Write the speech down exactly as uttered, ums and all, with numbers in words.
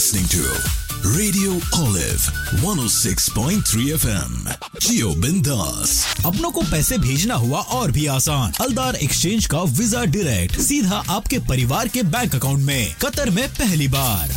listening to Radio Olive one oh six point three F M. जियो बिंदास। अपनों को पैसे भेजना हुआ और भी आसान। हलदार एक्सचेंज का वीजा डायरेक्ट सीधा आपके परिवार के बैंक अकाउंट में, कतर में पहली बार।